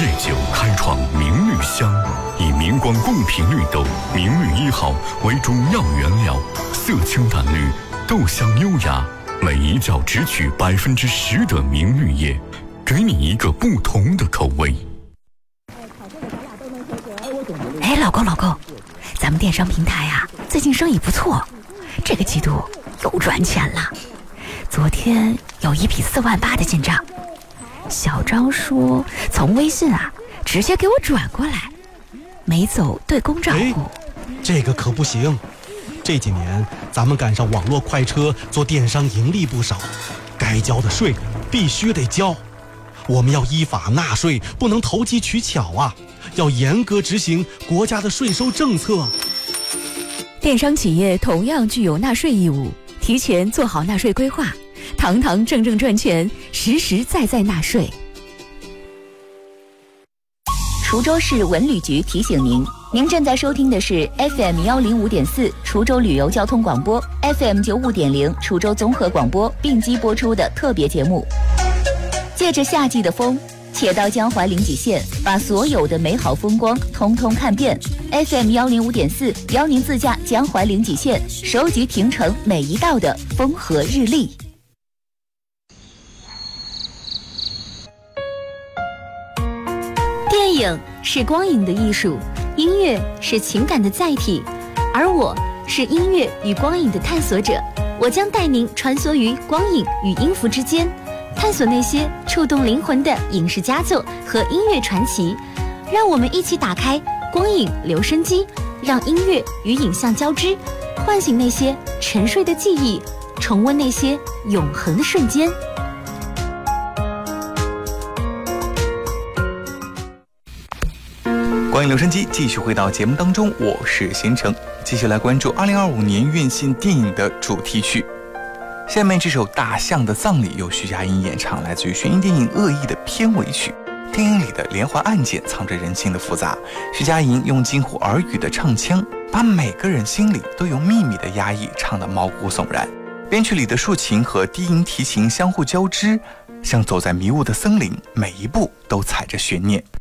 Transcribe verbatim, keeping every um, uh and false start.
酒开创明绿香，以明光贡品绿豆明绿一号为主要原料，色清淡绿，豆香优雅，每一角只取百分之十的明绿叶，给你一个不同的口味。 哎，老公老公，咱们电商平台啊，最近生意不错，这个季度又赚钱了。昨天有一笔四万八的进账，小张说从微信啊直接给我转过来，没走对公账户。 这个可不行，这几年咱们赶上网络快车，做电商盈利不少，该交的税必须得交。我们要依法纳税，不能投机取巧啊，要严格执行国家的税收政策。 电商企业同样具有纳税义务，提前做好纳税规划，堂堂正正赚钱，实实在在纳税。滁州市文旅局提醒您，您正在收听的是 F M 一零五点四 滁州旅游交通广播 ，F M 九五点零 滁州综合广播并机播出的特别节目。借着夏季的风，且到江淮临济县，把所有的美好风光通通看遍。F M 一零五点四邀您自驾江淮临济县，收集亭城每一道的风和日丽。 电影是光影的艺术，音乐是情感的载体，而我是音乐与光影的探索者。我将带您穿梭于光影与音符之间，探索那些触动灵魂的影视佳作和音乐传奇。让我们一起打开光影留声机，让音乐与影像交织，唤醒那些沉睡的记忆，重温那些永恒的瞬间。 光影留声机继续回到节目当中，我是贤成，继续来关注二零二五年院线电影的主题曲。下面这首《大象的葬礼》由徐佳莹演唱，来自于悬疑电影《恶意》的片尾曲。电影里的连环案件藏着人性的复杂，徐佳莹用近乎耳语的唱腔，把每个人心里都有秘密的压抑唱得毛骨悚然。编曲里的竖琴和低音提琴相互交织，像走在迷雾的森林，每一步都踩着悬念。